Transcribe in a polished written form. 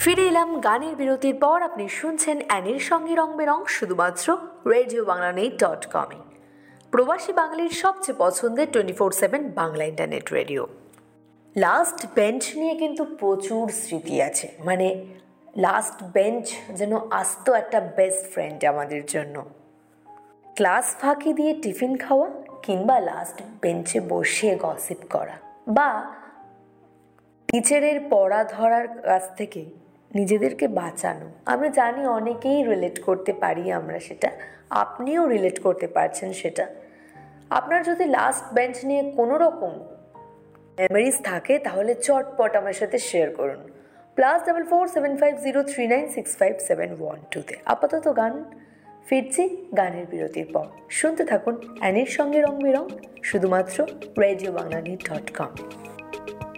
ফিরে এলাম গানের বিরতির পর। আপনি শুনছেন অ্যানির সঙ্গে রং বেরং শুধুমাত্র রেডিও বাংলা .com-এ, প্রবাসী বাঙালির সবচেয়ে পছন্দের 24/7 Bangla internet radio. Last bench নিয়ে কিন্তু প্রচুর স্মৃতি আছে। মানে লাস্ট বেঞ্চ যেন আস্ত একটা বেস্ট ফ্রেন্ড আমাদের জন্য। ক্লাস ফাঁকি দিয়ে টিফিন খাওয়া, কিংবা লাস্ট বেঞ্চে বসে গসিপ করা, বা টিচারের পড়া ধরার কাছ থেকে নিজেদেরকে বাঁচানো। আমি জানি অনেকেই রিলেট করতে পারি আমরা সেটা, আপনিও রিলেট করতে পারছেন সেটা। আপনার যদি লাস্ট বেঞ্চ নিয়ে কোনো রকম মেমোরিজ থাকে তাহলে চটপট আমার সাথে শেয়ার করুন। +44 750 3965 712-তে। আপাতত গান, ফিরছি গানের বিরতির পর। শুনতে থাকুন অ্যানির সঙ্গে রং বেরং শুধুমাত্র রেডিও বাংলা .com।